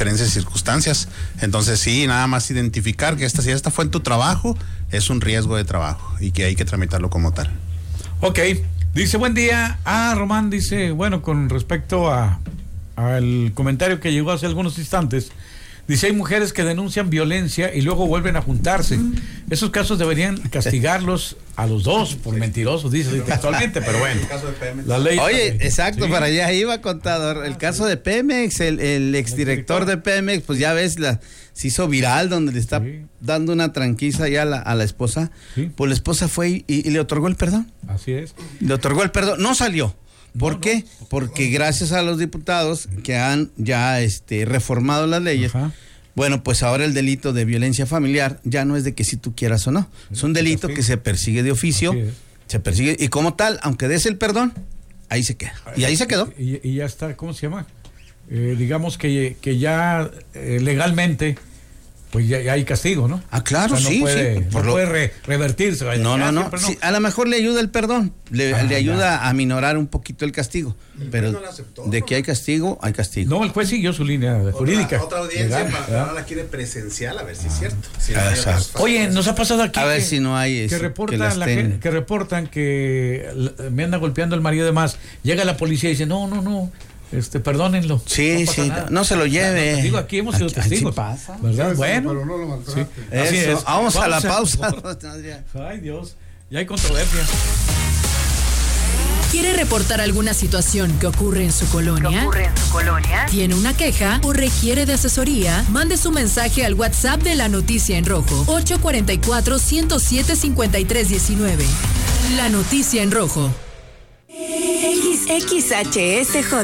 diferentes circunstancias. Entonces sí, nada más identificar que si esta fue en tu trabajo, es un riesgo de trabajo y que hay que tramitarlo como tal. Ok, dice buen día. Román dice, bueno, con respecto al comentario que llegó hace algunos instantes, dice, hay mujeres que denuncian violencia y luego vuelven a juntarse. Esos casos deberían castigarlos a los dos por mentirosos, dice textualmente, pero bueno. La ley. Oye, exacto, para allá iba, contador. El caso de Pemex, el exdirector de Pemex, pues ya ves, se hizo viral donde le está dando una tranquiza ya a la esposa. Sí. Pues la esposa fue y le otorgó el perdón. Así es. Le otorgó el perdón, no salió. ¿Por qué? Porque gracias a los diputados que han ya reformado las leyes, bueno, pues ahora el delito de violencia familiar ya no es de que si tú quieras o no. Es un delito que se persigue de oficio, se persigue, y como tal, aunque des el perdón, ahí se queda. Y ahí se quedó. Y ya está, ¿cómo se llama? Digamos que ya legalmente, pues ya hay castigo, ¿no? Ah, claro, o sea, sí. Puede revertirse. No. Sí, a lo mejor le ayuda el perdón, le ayuda a minorar un poquito el castigo, pero de que hay castigo, hay castigo. No, el juez siguió su línea jurídica. Otra audiencia para no la quiere presencial, a ver si es cierto. Si Oye, nos ha pasado aquí a ver si no hay que reportan que me anda golpeando el marido de más. Llega la policía y dice, no. Perdónenlo. Sí, no se lo lleve. Digo, aquí hemos sido testigos. Pasa. ¿Verdad? Bueno. Pero no lo maltrate. Sí. Así es. Vamos a la pausa. Ay, Dios. Ya hay controversia. ¿Quiere reportar alguna situación que ocurre en su colonia? ¿Tiene una queja o requiere de asesoría? Mande su mensaje al WhatsApp de La Noticia en Rojo, 844-107-5319. La Noticia en Rojo. XHSJ